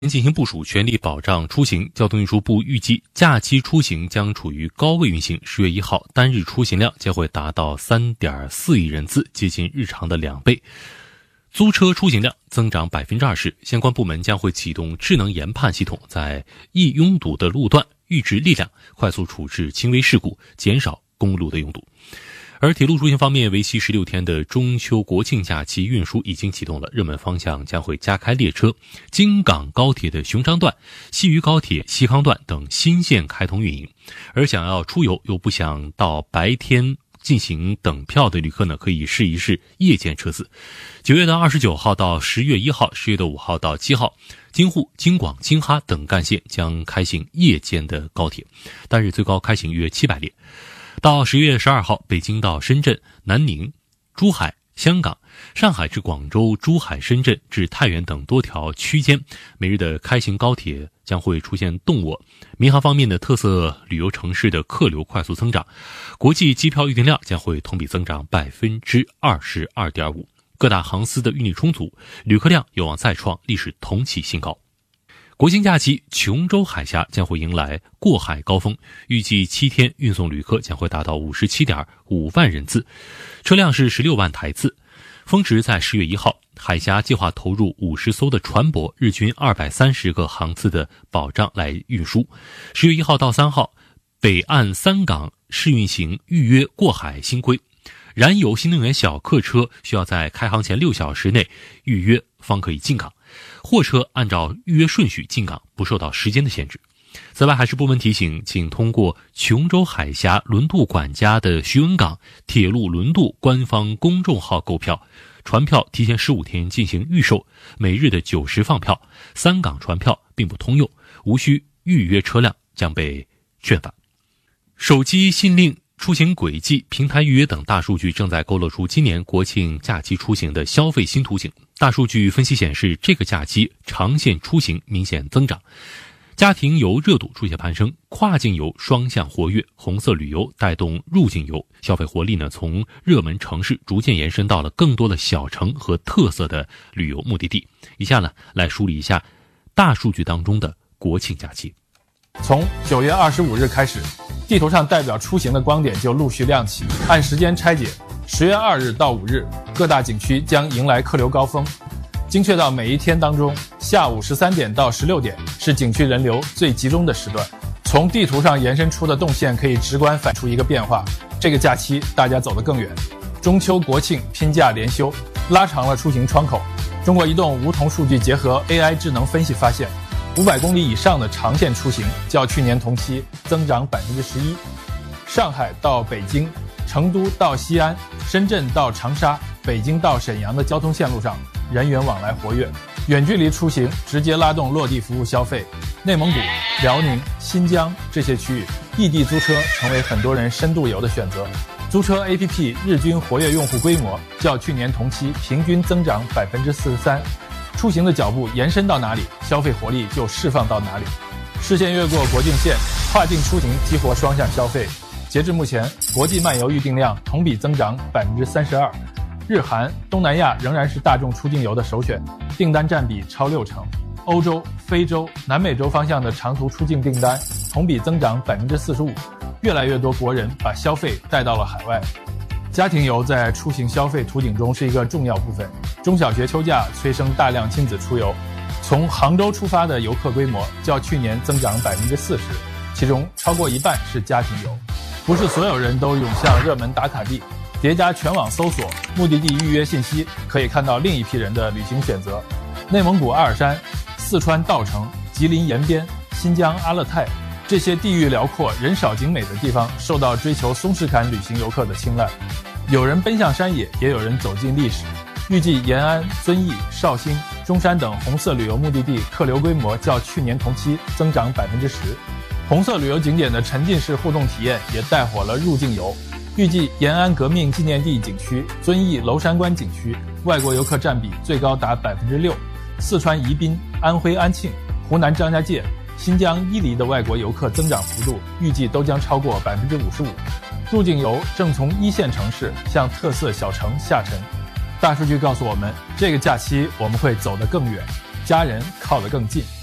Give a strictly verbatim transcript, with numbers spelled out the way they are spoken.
进行部署，全力保障出行。交通运输部预计，假期出行将处于高位运行。十月一号单日出行量将会达到 三点四亿人次，接近日常的两倍。租车出行量增长 百分之二十， 相关部门将会启动智能研判系统，在易拥堵的路段预置力量，快速处置轻微事故，减少公路的拥堵。而铁路出行方面，为期十六天的中秋国庆假期运输已经启动了，热门方向将会加开列车，京港高铁的熊张段、西渝高铁西康段等新线开通运营。而想要出游又不想到白天进行等票的旅客呢，可以试一试夜间车次。九月的二十九号到十月一号，十月的五号到七号，京沪、京广、京哈等干线将开行夜间的高铁，单日最高开行约七百列。到十月十二号，北京到深圳、南宁、珠海、香港、上海至广州、珠海、深圳至太原等多条区间，每日的开行高铁将会出现动卧。民航方面的特色旅游城市的客流快速增长，国际机票预订量将会同比增长 百分之二十二点五， 各大航司的运力充足，旅客量有望再创历史同期新高。国庆假期，琼州海峡将会迎来过海高峰，预计七天运送旅客将会达到 五十七点五万人次，车辆是十六万台次。峰值在十月一号，海峡计划投入五十艘的船舶，日均二百三十个航次的保障来运输。十月一号到三号，北岸三港试运行预约过海新规，燃油新能源小客车需要在开航前六小时内预约方可以进港，货车按照预约顺序进港，不受到时间的限制。此外，还是部门提醒，请通过琼州海峡轮渡管家的徐闻港铁路轮渡官方公众号购票，船票提前十五天进行预售，每日的九时放票，三港船票并不通用，无需预约车辆将被劝返。手机信令、出行轨迹、平台预约等大数据正在勾勒出今年国庆假期出行的消费新图景。大数据分析显示，这个假期长线出行明显增长，家庭游热度出现攀升，跨境游双向活跃，红色旅游带动入境游，消费活力呢从热门城市逐渐延伸到了更多的小城和特色的旅游目的地。以下呢，来梳理一下大数据当中的国庆假期。 从九月二十五日开始，地图上代表出行的光点就陆续亮起，按时间拆解，十月二日到五日，各大景区将迎来客流高峰。精确到每一天当中，下午十三点到十六点是景区人流最集中的时段。从地图上延伸出的动线可以直观反映出一个变化，这个假期大家走得更远。中秋国庆拼假连休，拉长了出行窗口。中国移动梧桐数据结合 A I 智能分析发现，五百公里以上的长线出行较去年同期增长 百分之十一。 上海到北京、成都到西安、深圳到长沙、北京到沈阳的交通线路上人员往来活跃，远距离出行直接拉动落地服务消费。内蒙古、辽宁、新疆这些区域，异地租车成为很多人深度游的选择。租车 A P P 日均活跃用户规模较去年同期平均增长 百分之四十三。出行的脚步延伸到哪里，消费活力就释放到哪里。视线越过国境线，跨境出行激活双向消费。截至目前，国际漫游预订量同比增长 百分之三十二。日韩、东南亚仍然是大众出境游的首选，订单占比超六成。欧洲、非洲、南美洲方向的长途出境订单同比增长 百分之四十五， 越来越多国人把消费带到了海外。家庭游在出行消费图景中是一个重要部分，中小学秋假催生大量亲子出游。从杭州出发的游客规模较去年增长 百分之四十， 其中超过一半是家庭游。不是所有人都涌向热门打卡地，叠加全网搜索目的地预约信息，可以看到另一批人的旅行选择。内蒙古阿尔山、四川稻城、吉林延边、新疆阿勒泰，这些地域辽阔、人少景美的地方受到追求松弛感旅行游客的青睐。有人奔向山野，也有人走进历史。预计延安、遵义、绍兴、中山等红色旅游目的地客流规模较去年同期增长 百分之十。红色旅游景点的沉浸式互动体验也带火了入境游。预计延安革命纪念地景区、遵义娄山关景区外国游客占比最高达 百分之六， 四川宜宾、安徽安庆、湖南张家界、新疆伊犁的外国游客增长幅度预计都将超过 百分之五十五。 入境游正从一线城市向特色小城下沉。大数据告诉我们，这个假期我们会走得更远，家人靠得更近。